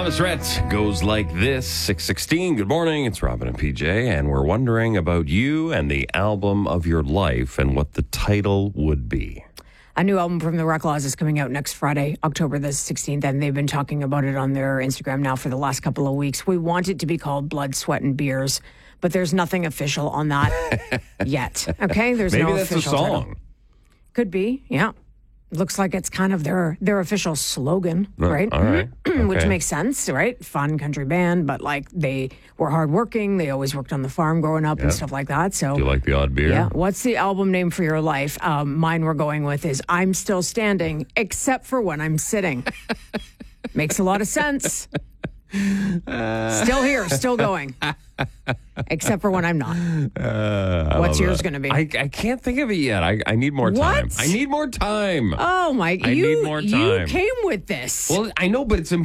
Thomas Rhett goes like this, 6:16. Good morning. It's Robin and PJ, and we're wondering about you and the album of your life and what the title would be. A new album from the Reclaws is coming out next Friday, October the 16th, and they've been talking about it on their Instagram now for the last couple of weeks. We want it to be called Blood, Sweat, and Beers, but there's nothing official on that yet. Okay? There's Maybe no that's official a song. title. Could be, yeah. Looks like it's kind of their official slogan, right? All right. Which Okay. makes sense, right? Fun country band, but like they were hardworking. They always worked on the farm growing up and stuff like that. So, Do you like the odd beer? yeah. What's the album name for your life? Mine we're going with is I'm Still Standing, except for when I'm sitting. Makes a lot of sense. Still here, still going. Except for when I'm not. What's yours going to be? I can't think of it yet. I need more time. What? I need more time. Oh, my. I need more You time. came with this. Well, I know, but it's